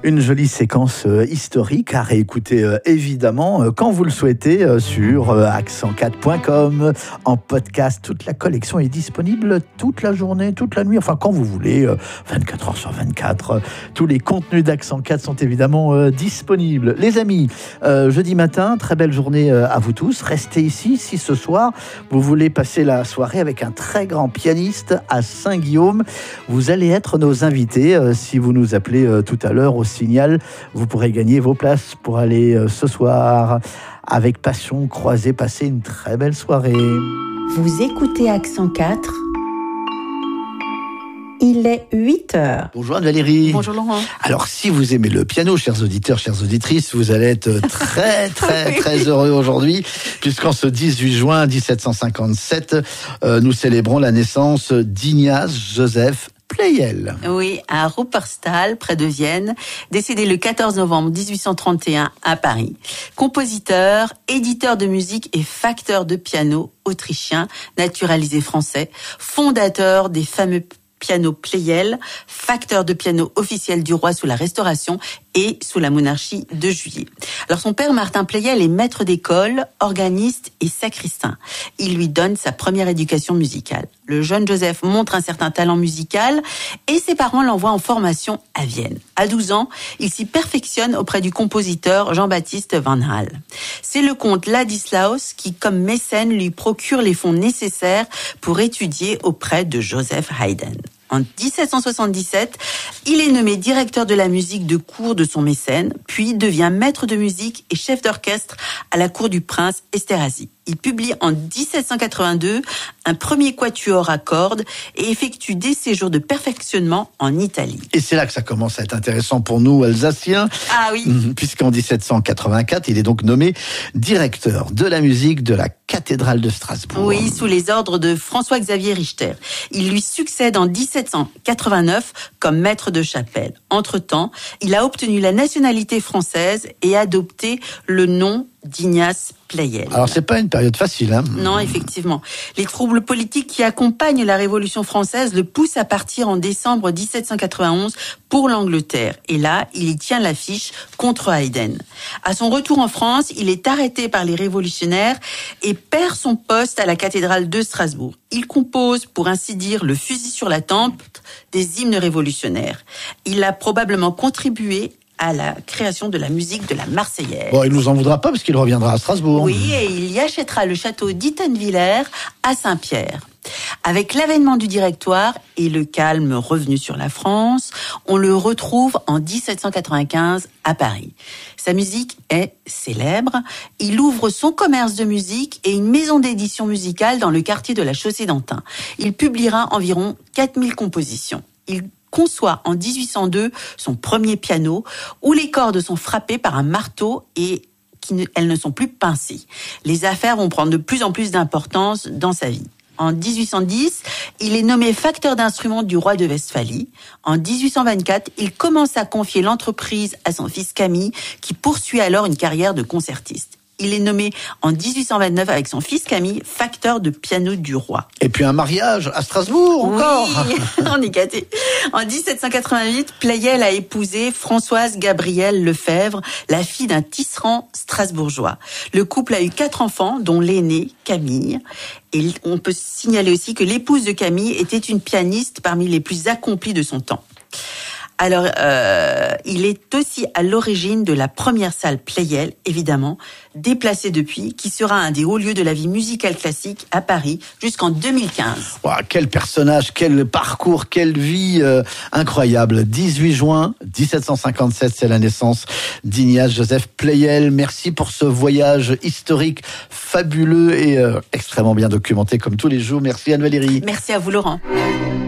Une jolie séquence historique à réécouter évidemment quand vous le souhaitez sur accent4.com en podcast. Toute la collection est disponible toute la journée, toute la nuit, enfin quand vous voulez, 24 heures sur 24. Tous les contenus d'Accent 4 sont évidemment disponibles. Les amis, jeudi matin, très belle journée à vous tous. Restez ici si ce soir vous voulez passer la soirée avec un très grand pianiste à Saint-Guillaume. Vous allez être nos invités. Si vous nous appelez tout à l'heure au signal, vous pourrez gagner vos places pour aller ce soir avec passion croiser, passer une très belle soirée. Vous écoutez Accent 4. Il est 8h. Bonjour Anne-Valérie. Bonjour Laurent. Alors si vous aimez le piano, chers auditeurs, chères auditrices, vous allez être très heureux aujourd'hui, puisqu'en ce 18 juin 1757, nous célébrons la naissance d'Ignaz Joseph Pleyel. Oui, à Ruppertal, près de Vienne, décédé le 14 novembre 1831 à Paris. Compositeur, éditeur de musique et facteur de piano autrichien, naturalisé français, fondateur des fameux piano Pleyel, facteur de piano officiel du roi sous la Restauration et sous la monarchie de Juillet. Alors son père Martin Pleyel est maître d'école, organiste et sacristain. Il lui donne sa première éducation musicale. Le jeune Joseph montre un certain talent musical et ses parents l'envoient en formation à Vienne. À 12 ans, il s'y perfectionne auprès du compositeur Jean-Baptiste Van Hal. C'est le comte Ladislaus qui, comme mécène, lui procure les fonds nécessaires pour étudier auprès de Joseph Haydn. En 1777, il est nommé directeur de la musique de cour de son mécène, puis devient maître de musique et chef d'orchestre à la cour du prince Esterhazy. Il publie en 1782 un premier quatuor à cordes et effectue des séjours de perfectionnement en Italie. Et c'est là que ça commence à être intéressant pour nous, Alsaciens. Ah oui. Puisqu'en 1784, il est donc nommé directeur de la musique de la cathédrale de Strasbourg. Oui, sous les ordres de François-Xavier Richter. Il lui succède en 1789 comme maître de chapelle. Entre-temps, il a obtenu la nationalité française et adopté le nom d'Ignaz Pleyel. Alors c'est pas une période facile, hein ? Non, effectivement. Les troubles politiques qui accompagnent la Révolution française le poussent à partir en décembre 1791 pour l'Angleterre. Et là, il y tient l'affiche contre Haydn. À son retour en France, il est arrêté par les révolutionnaires et perd son poste à la cathédrale de Strasbourg. Il compose, pour ainsi dire, le fusil sur la tempe des hymnes révolutionnaires. Il a probablement contribué à la création de la musique de la Marseillaise. Bon, il nous en voudra pas parce qu'il reviendra à Strasbourg. Oui, et il y achètera le château d'Ittenwiller à Saint-Pierre. Avec l'avènement du Directoire et le calme revenu sur la France, on le retrouve en 1795 à Paris. Sa musique est célèbre. Il ouvre son commerce de musique et une maison d'édition musicale dans le quartier de la Chaussée-d'Antin. Il publiera environ 4000 compositions. Il conçoit en 1802 son premier piano où les cordes sont frappées par un marteau et elles ne sont plus pincées. Les affaires vont prendre de plus en plus d'importance dans sa vie. En 1810, il est nommé facteur d'instruments du roi de Westphalie. En 1824, il commence à confier l'entreprise à son fils Camille, qui poursuit alors une carrière de concertiste. Il est nommé en 1829 avec son fils Camille, facteur de piano du roi. Et puis un mariage à Strasbourg encore. Oui, on est gâtés. En 1788, Pleyel a épousé Françoise Gabrielle Lefebvre, la fille d'un tisserand strasbourgeois. Le couple a eu 4 enfants, dont l'aîné, Camille. Et on peut signaler aussi que l'épouse de Camille était une pianiste parmi les plus accomplies de son temps. Alors, il est aussi à l'origine de la première salle Pleyel, évidemment, déplacée depuis, qui sera un des hauts lieux de la vie musicale classique à Paris jusqu'en 2015. Wow, quel personnage, quel parcours, quelle vie incroyable. 18 juin 1757, c'est la naissance d'Ignaz Joseph Pleyel. Merci pour ce voyage historique fabuleux et extrêmement bien documenté comme tous les jours. Merci Anne-Valérie. Merci à vous Laurent.